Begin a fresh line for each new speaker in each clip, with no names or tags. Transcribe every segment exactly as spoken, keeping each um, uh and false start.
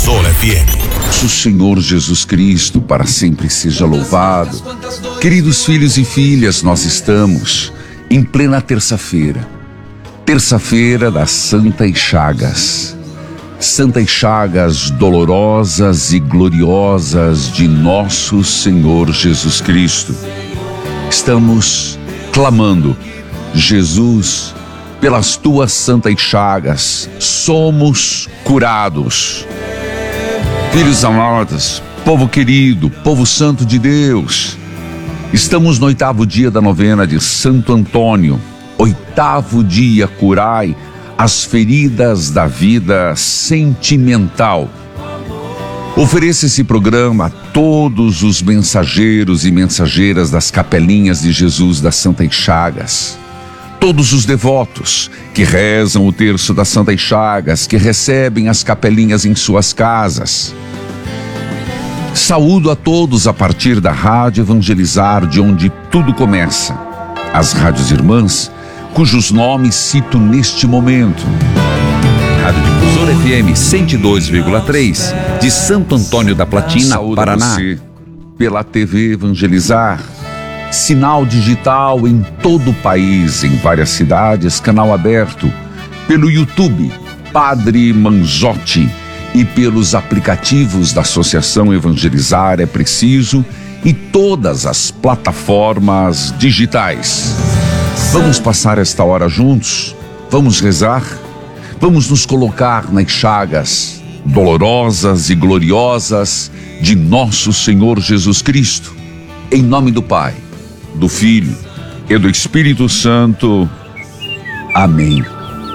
Difusora F M.
O Senhor Jesus Cristo para sempre seja louvado. Queridos filhos e filhas, nós estamos em plena terça-feira. Terça-feira das Santas Chagas. Santas Chagas dolorosas e gloriosas de nosso Senhor Jesus Cristo. Estamos clamando, Jesus, pelas tuas santas chagas, somos curados. Filhos amados, povo querido, povo santo de Deus, estamos no oitavo dia da novena de Santo Antônio. Oitavo dia, curai as feridas da vida sentimental. Ofereça esse programa a todos os mensageiros e mensageiras das capelinhas de Jesus das Santas Chagas. Todos os devotos que rezam o terço das Santas Chagas, que recebem as capelinhas em suas casas. Saúdo a todos a partir da Rádio Evangelizar, de onde tudo começa. As rádios irmãs, cujos nomes cito neste momento. Rádio Difusora F M cento e dois vírgula três, de Santo Antônio da Platina, Saúde Paraná. Você pela T V Evangelizar, sinal digital em todo o país, em várias cidades, canal aberto, pelo YouTube, Padre Manzotti, e pelos aplicativos da Associação Evangelizar é Preciso e todas as plataformas digitais. Vamos passar esta hora juntos? Vamos rezar? Vamos nos colocar nas chagas dolorosas e gloriosas de nosso Senhor Jesus Cristo. Em nome do Pai, do Filho e do Espírito Santo. Amém.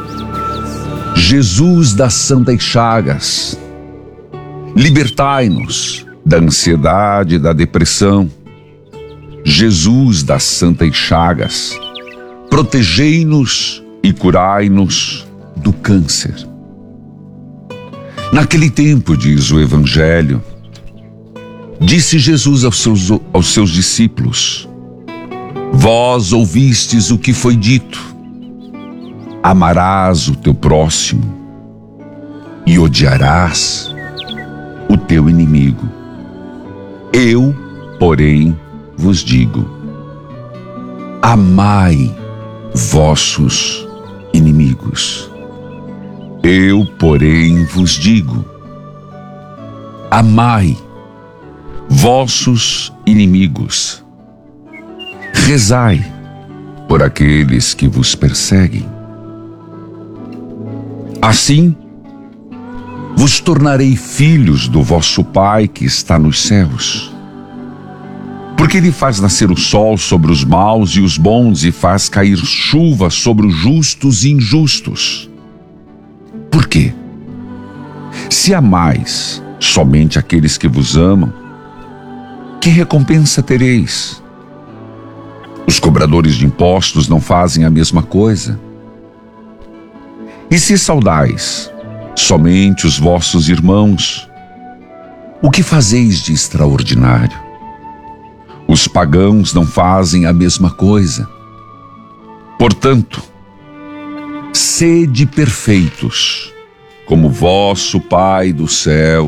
Jesus das Santas Chagas, libertai-nos da ansiedade e da depressão. Jesus das Santas Chagas, protegei-nos e curai-nos do câncer. Naquele tempo, diz o Evangelho, disse Jesus aos seus, aos seus discípulos: vós ouvistes o que foi dito, amarás o teu próximo e odiarás o teu inimigo. Eu, porém, vos digo, amai vossos inimigos. Eu, porém, vos digo, amai vossos inimigos. Rezai por aqueles que vos perseguem. Assim, vos tornarei filhos do vosso Pai que está nos céus. Porque Ele faz nascer o sol sobre os maus e os bons e faz cair chuva sobre os justos e injustos. Por quê? Se amais somente aqueles que vos amam, que recompensa tereis? Os cobradores de impostos não fazem a mesma coisa? E se saudais somente os vossos irmãos, o que fazeis de extraordinário? Os pagãos não fazem a mesma coisa. Portanto, sede perfeitos, como vosso Pai do céu